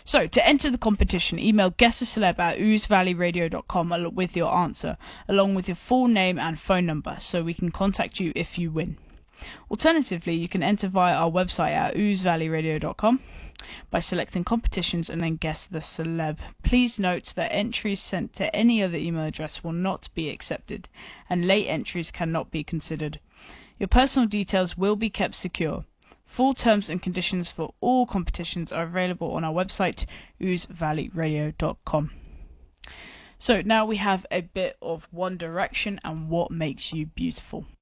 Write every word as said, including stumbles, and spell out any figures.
So, to enter the competition, email guessaceleb at oozevalleyradio dot com with your answer, along with your full name and phone number, so we can contact you if you win. Alternatively, you can enter via our website at oozevalleyradio dot com by selecting competitions and then guess the celeb. Please note that entries sent to any other email address will not be accepted, and late entries cannot be considered. Your personal details will be kept secure. Full terms and conditions for all competitions are available on our website, ooze valley radio dot com. So now we have a bit of One Direction and What Makes You Beautiful.